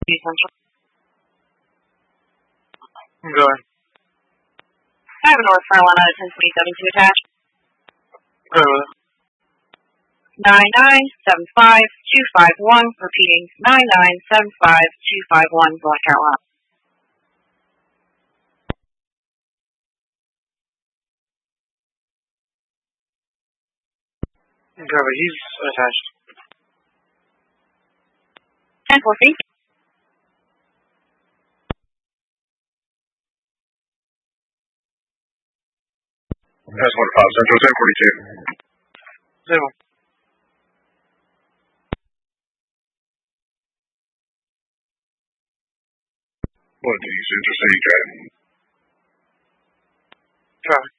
Central. I'm going. I have a North Carolina 1027 to attach. Go with it. 9975251, repeating 9975251, North Carolina. Go with it. He's attached. 10-4 feet. That's 1-5 Central 1042. Zero. What do you Central City traffic? Traffic.